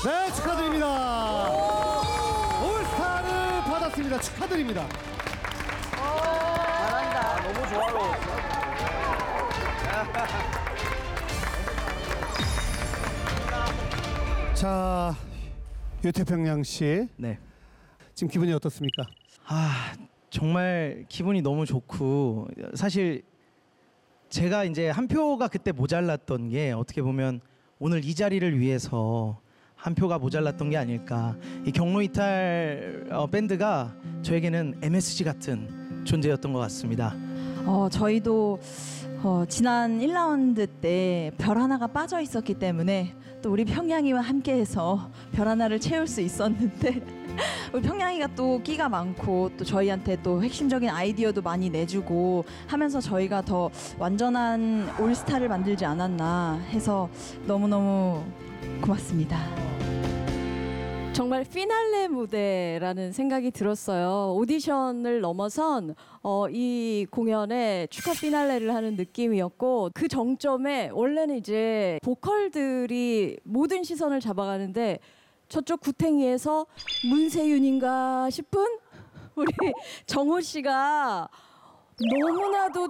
네, 축하드립니다. 올스타를 받았습니다. 축하드립니다. 잘한다. 너무 좋아요. 자, 유태평양 씨, 네. 지금 기분이 어떻습니까? 정말 기분이 너무 좋고 사실 제가 이제 한 표가 그때 모자랐던 게 어떻게 보면 오늘 이 자리를 위해서 한 표가 모자랐던 게 아닐까. 이 경로이탈 밴드가 저에게는 MSG 같은 존재였던 것 같습니다. 저희도 지난 1라운드 때 별 하나가 빠져 있었기 때문에 또 우리 평양이와 함께해서 별 하나를 채울 수 있었는데 우리 평양이가 또 끼가 많고 또 저희한테 또 핵심적인 아이디어도 많이 내주고 하면서 저희가 더 완전한 올스타를 만들지 않았나 해서 너무너무 고맙습니다. 정말 피날레 무대라는 생각이 들었어요. 오디션을 넘어선 이 공연에 축하 피날레를 하는 느낌이었고 그 정점에 원래는 이제 보컬들이 모든 시선을 잡아가는데 저쪽 구탱이에서 문세윤인가 싶은 우리 정호 씨가 너무나도